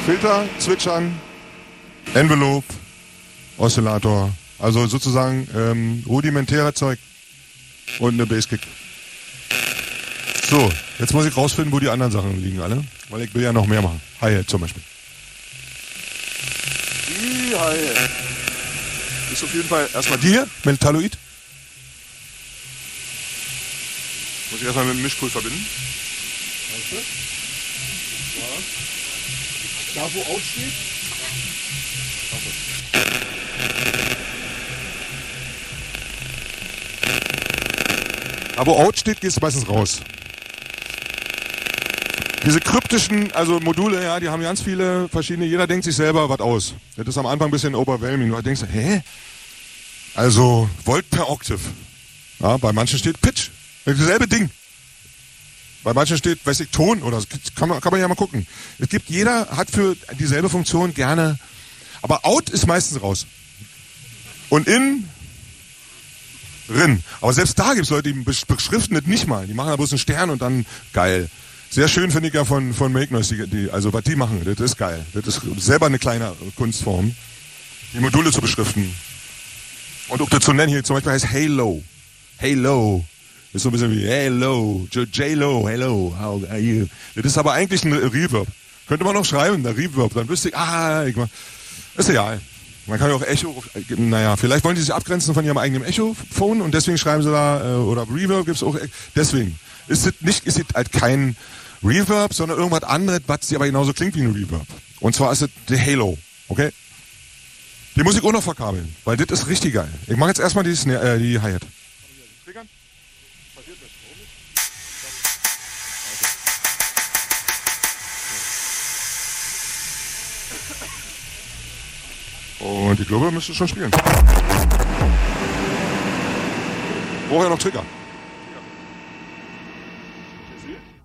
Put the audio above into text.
Filter, Zwitschern, Envelope, Oszillator. Also sozusagen rudimentärer Zeug und eine Basskick. So, jetzt muss ich rausfinden, wo die anderen Sachen liegen alle. Weil ich will ja noch mehr machen. Hi-Hat zum Beispiel. Die Hi-Hat. Ist auf jeden Fall erstmal die hier, Metalloid. Muss ich erstmal mit dem Mischpult verbinden. Weißt du? Ja. Da wo Out steht. Da wo Out steht, gehst du meistens raus. Diese kryptischen, also Module, ja, die haben ganz viele verschiedene, jeder denkt sich selber was aus. Das ist am Anfang ein bisschen overwhelming. Du denkst, hä? Also Volt per Octave. Ja, bei manchen steht Pitch. Dasselbe Ding. Bei manchen steht, weiß ich, Ton oder so. Kann man ja mal gucken. Es gibt, jeder hat für dieselbe Funktion gerne, aber Out ist meistens raus. Und in, rin. Aber selbst da gibt es Leute, die beschriften das nicht mal. Die machen da bloß einen Stern und dann geil. Sehr schön finde ich ja von Make Noise, also was die machen, das ist geil. Das ist selber eine kleine Kunstform, die Module zu beschriften. Und auch das zu nennen hier zum Beispiel heißt Halo. Halo. Das ist so ein bisschen wie Hello, J-Lo, hello, how are you? Das ist aber eigentlich ein Reverb. Könnte man noch schreiben, der Reverb. Dann wüsste ich, ist egal. Man kann ja auch Echo, naja, vielleicht wollen die sich abgrenzen von ihrem eigenen Echo-Phone und deswegen schreiben sie da, oder Reverb gibt's auch, deswegen. Ist es halt kein Reverb, sondern irgendwas anderes, was aber genauso klingt wie ein Reverb. Und zwar ist es der Halo, okay? Die muss ich auch noch verkabeln, weil das ist richtig geil. Ich mache jetzt erstmal die Hi-Hat. Und ich glaube, müsste schon spielen. Vorher noch Trigger.